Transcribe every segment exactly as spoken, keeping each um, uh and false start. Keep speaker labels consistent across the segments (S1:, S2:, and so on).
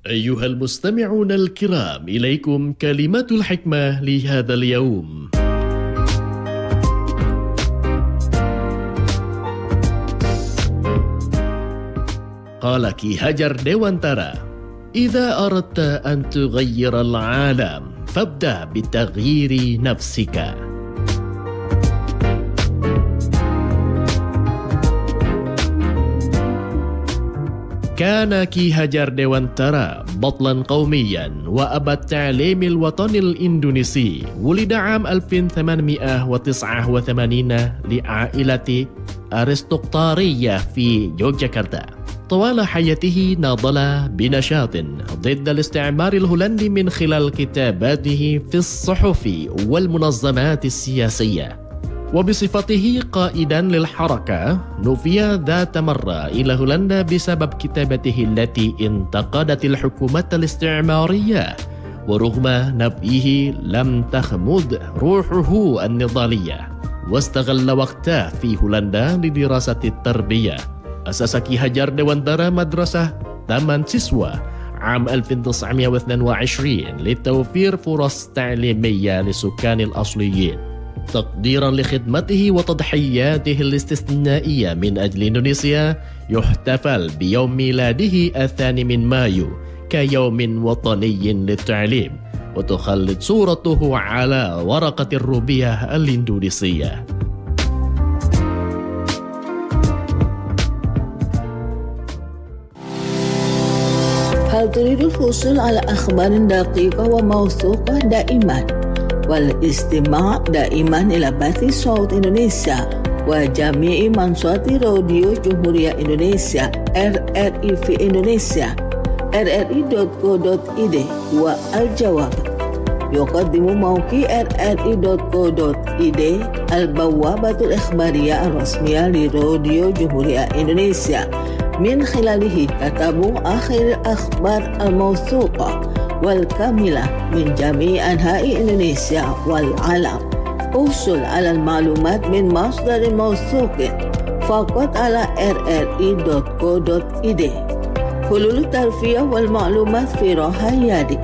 S1: أيها المستمعون الكرام، إليكم كلمات الحكمة لهذا اليوم. قال كي هاجر ديوانتارا: إذا أردت أن تغير العالم فابدأ بتغيير نفسك. كان كي هاجر ديوانتارا بطلا قوميا وأبا التعليم الوطني الإندونيسي. ولد عام ألف وثمانمئة وتسعة وثمانين لعائلة أرستقراطية في يوغياكرتا. طوال حياته ناضل بنشاط ضد الاستعمار الهولندي من خلال كتاباته في الصحف والمنظمات السياسية. وبصفته قائدا للحركة نفي ذات مرة إلى هولندا بسبب كتابته التي انتقدت الحكومة الاستعمارية، ورغم نفيه لم تخمد روحه النضالية، واستغل وقته في هولندا لدراسة التربية. أسس كي هاجر ديوانتارا مدرسة ثمان سسوة عام ألف وتسعمئة واثنين وعشرين لتوفير فرص تعليمية للسكان الأصليين، تقديرا لخدمته وتضحياته الاستثنائية من أجل إندونيسيا. يحتفل بيوم ميلاده الثاني من مايو كيوم وطني للتعليم، وتخلد صورته على ورقة الروبية الإندونيسية.
S2: هل تريد الحصول على أخبار دقيقة وموثوقة دائما والاستماع دائما إلى بث صوت إندونيسيا وجميع منصات راديو جمهورية إندونيسيا إر إر إي في إندونيسيا إر إر إي دوت كو دوت إي دي؟ والجواب: يقدم موقع إر إر إي دوت كو دوت إي دي البوابة الإخبارية الرسمية لراديو جمهورية إندونيسيا، من خلاله تتابع آخر الأخبار الموثوقة والكاملة من جميع أنحاء إندونيسيا والعالم. احصل على المعلومات من مصدر موثوق فقط على إر إر إي دوت كو دوت إي دي. حلول الترفيه والمعلومات في راحة يدك.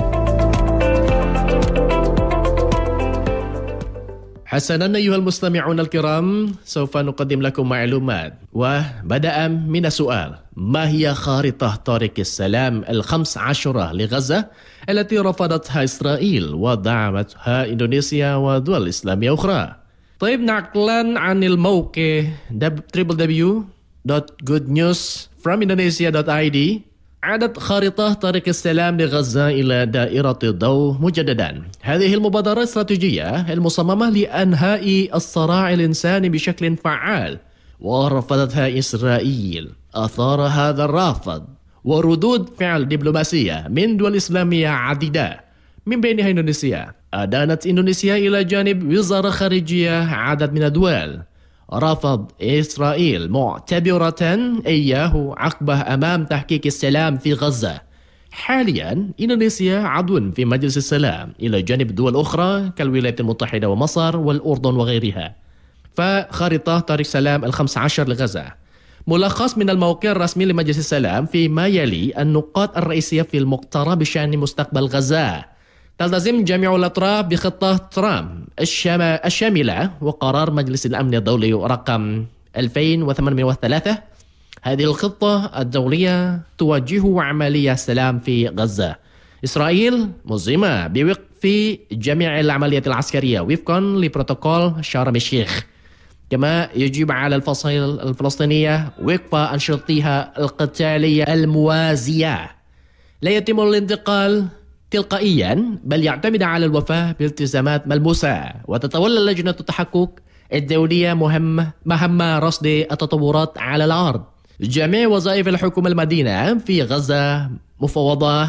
S1: حسنا أيها المستمعون الكرام، سوف نقدم لكم معلومات، وبدأ من السؤال: ما هي خارطة طريق السلام الخمس عشرة لغزة التي رفضتها إسرائيل ودعمتها إندونيسيا ودول إسلامية أخرى؟ طيب، نقلا عن الموقع دبليو دبليو دبليو دوت جود نيوز فروم إندونيسيا دوت آي دي، عادت خارطة طريق السلام لغزة إلى دائرة الضوء مجددا. هذه المبادرة الاستراتيجية المصممة لأنهاء الصراع الإنساني بشكل فعال، ورفضتها إسرائيل. أثار هذا الرفض وردود فعل دبلوماسية من دول إسلامية عديدة من بينها إندونيسيا. أدانت إندونيسيا إلى جانب وزارة خارجية عدد من الدول رفض إسرائيل معتبرة إياه عقبة أمام تحقيق السلام في غزة. حاليا إندونيسيا عضو في مجلس السلام إلى جانب دول أخرى كالولايات المتحدة ومصر والأردن وغيرها. فخارطة طريق سلام الخمس عشر لغزة ملخص من الموقع الرسمي لمجلس السلام فيما يلي النقاط الرئيسية في المقترح بشأن مستقبل غزة. تلتزم جميع الأطراف بخطة ترامب الشاملة وقرار مجلس الأمن الدولي رقم ألفين وثمانمئة وثلاثة. هذه الخطة الدولية توجه عملية السلام في غزة. إسرائيل ملزمة بوقف جميع العمليات العسكرية وفقا لبروتوكول شرم الشيخ، كما يجب على الفصائل الفلسطينية وقف أنشطتها القتالية الموازية. لا يتم الانتقال تلقائيا، بل يعتمد على الوفاء بالتزامات ملموسة. وتتولى لجنة التحقق الدولية مهمة مهمة رصد التطورات على الأرض. جميع وظائف الحكومة المدينة في غزة مفوضة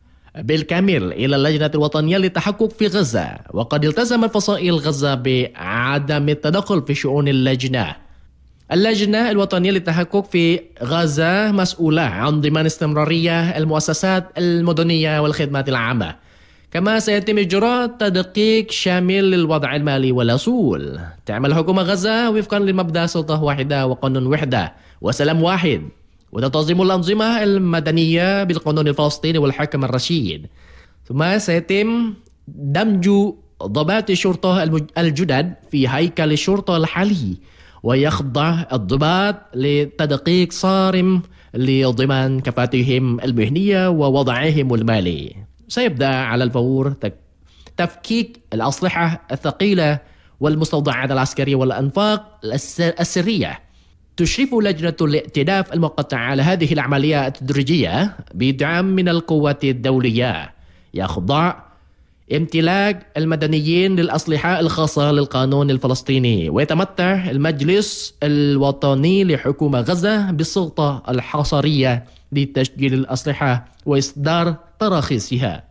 S1: بالكامل إلى اللجنة الوطنية للتحقق في غزة، وقد التزم فصائل غزة بعدم التدخل في شؤون اللجنة. اللجنة الوطنية للتحقق في غزة مسؤولة عن ضمان استمرارية المؤسسات المدنية والخدمات العامة، كما سيتم إجراء تدقيق شامل للوضع المالي والأصول. تعمل حكومة غزة وفقا لمبدأ سلطة واحدة وقانون وحدة وسلام واحد، وتنتظم الأنظمة المدنية بالقانون الفلسطيني والحكم الرشيد. ثم سيتم دمج ضباط الشرطة الجدد في هيكل الشرطة الحالي، ويخضع الضباط لتدقيق صارم لضمان كفاءتهم المهنية ووضعهم المالي. سيبدأ على الفور تفكيك الأسلحة الثقيلة والمستودعات العسكرية والأنفاق السرية. تشرف لجنة الائتلاف المؤقتة على هذه العملية التدريجية بدعم من القوات الدولية. يخضع امتلاك المدنيين للأسلحة الخاصة للقانون الفلسطيني، ويتمتع المجلس الوطني لحكومة غزة بالسلطة الحصرية لتسجيل الأسلحة وإصدار تراخيصها.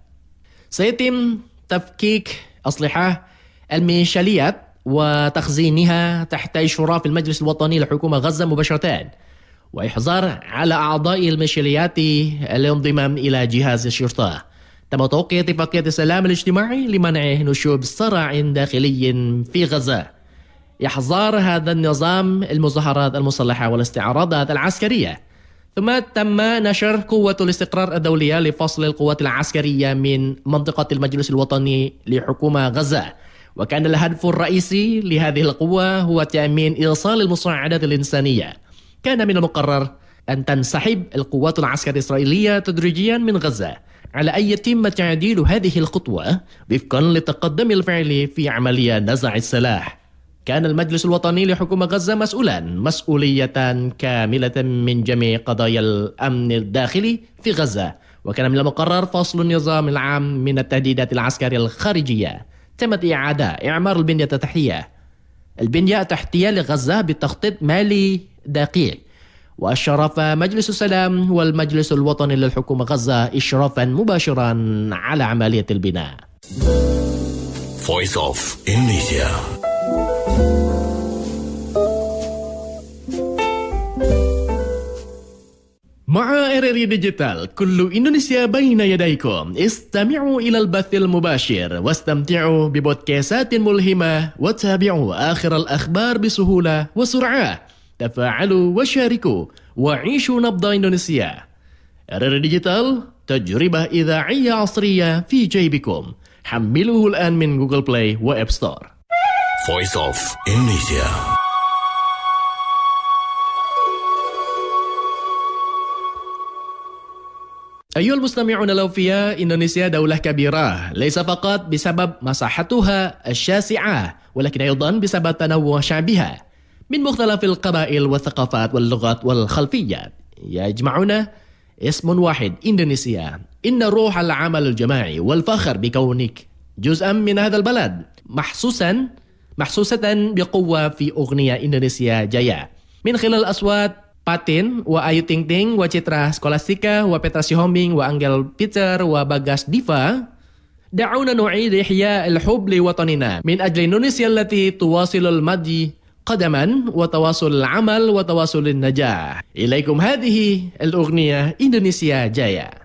S1: سيتم تفكيك أسلحة الميليشيات وتخزينها تحت إشراف المجلس الوطني لحكومة غزة مباشرة، وإحظار على أعضاء الميليشيات الانضمام إلى جهاز الشرطة. تم توقيع اتفاقية السلام الاجتماعي لمنع نشوب صراع داخلي في غزة. يحظر هذا النظام المظاهرات المسلحة والاستعراضات العسكرية. ثم تم نشر قوة الاستقرار الدولية لفصل القوات العسكرية من منطقة المجلس الوطني لحكومة غزة، وكان الهدف الرئيسي لهذه القوة هو تأمين إيصال المساعدات الإنسانية. كان من المقرر أن تنسحب القوات العسكرية الإسرائيلية تدريجيا من غزة، على أن يتم تعديل هذه الخطوة وفقا للتقدم الفعلي في عملية نزع السلاح. كان المجلس الوطني لحكومة غزة مسؤولا مسؤولية كاملة من جميع قضايا الأمن الداخلي في غزة، وكان من المقرر فصل النظام العام من التهديدات العسكرية الخارجية. تمت إعادة إعمار البنية التحتية البنية التحتية لغزة بتخطيط مالي دقيق، وأشرف مجلس السلام والمجلس الوطني للحكومة غزة إشرافا مباشرا على عملية البناء.
S3: Voice of Indonesia.
S1: مع إريري ديجيتال كل إندونيسيا بين يديكم. استمعوا إلى البث المباشر واستمتعوا ببودكاستات ملهمة، وتابعوا آخر الأخبار بسهولة وسرعة. تفاعلوا وشاركوا وعيشوا نبض إندونيسيا. إريري ديجيتال تجربة إذاعية عصرية في جيبكم. حملوه الآن من جوجل بلاي وإب ستور.
S3: Voice of Indonesia.
S1: أيها المستمعون الأوفياء، إندونيسيا دولة كبيرة ليس فقط بسبب مساحتها الشاسعة، ولكن أيضا بسبب تنوع شعبها من مختلف القبائل والثقافات واللغات والخلفيات. يجمعنا اسم واحد، إندونيسيا. إن روح العمل الجماعي والفخر بكونك جزءا من هذا البلد محسوسا محسوسة بقوة في أغنية إندونيسيا جايا من خلال أصوات Patin وآيو تينغ تينغ وCitra سكولاستيكا وبيترا سيهومبينغ وأنجل بيتر وباغاس ديفا. دعونا نعيد إحياء الحب لوطننا من أجل إندونيسيا التي تواصل الماضي قدما وتواصل العمل وتواصل النجاح. إليكم هذه الأغنية إندونيسيا جايا.